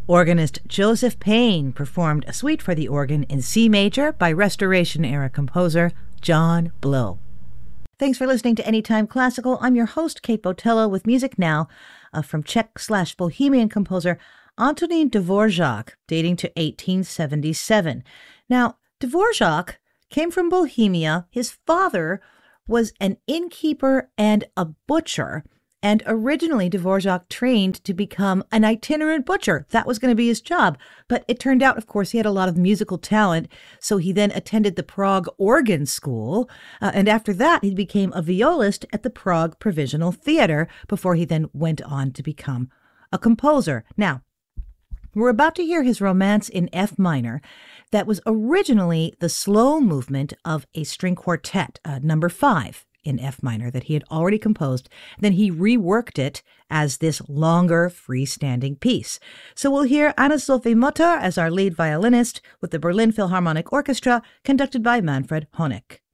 Organist Joseph Payne performed a suite for the organ in C major by Restoration-era composer John Blow. Thanks for listening to Anytime Classical. I'm your host, Kate Botello, with music now from Czech/Bohemian composer Antonín Dvořák, dating to 1877. Now, Dvořák came from Bohemia. His father was an innkeeper and a butcher. And originally, Dvořák trained to become an itinerant butcher. That was going to be his job. But it turned out, of course, he had a lot of musical talent. So he then attended the Prague Organ School. And after that, he became a violist at the Prague Provisional Theater before he then went on to become a composer. Now, we're about to hear his Romance in F minor that was originally the slow movement of a string quartet, number 5. In F minor that he had already composed. Then he reworked it as this longer freestanding piece. So we'll hear Anne-Sophie Mutter as our lead violinist with the Berlin Philharmonic Orchestra, conducted by Manfred Honeck.